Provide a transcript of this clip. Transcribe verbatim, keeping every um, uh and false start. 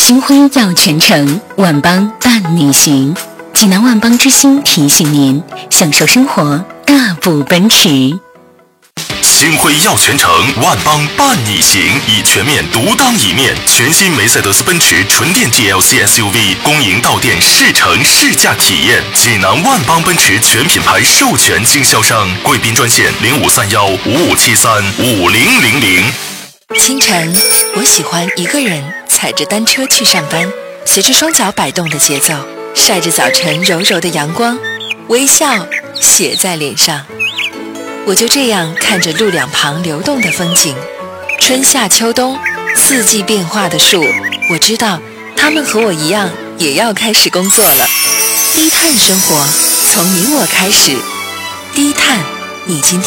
星辉耀全城，万邦伴你行。济南万邦之星提醒您，享受生活，大步奔驰。 星辉耀全城，万邦伴你行，以全面独当一面。全新梅赛德斯奔驰纯电 G L C S U V 公营到店试乘试驾体验。济南万邦奔驰全品牌授权经销商，贵宾专线零五三幺五五七三五零零零。 清晨，我喜欢一个人踩着单车去上班，随着双脚摆动的节奏，晒着早晨柔柔的阳光，微笑写在脸上。我就这样看着路两旁流动的风景，春夏秋冬，四季变化的树，我知道他们和我一样也要开始工作了。低碳生活，从你我开始。低碳，你今天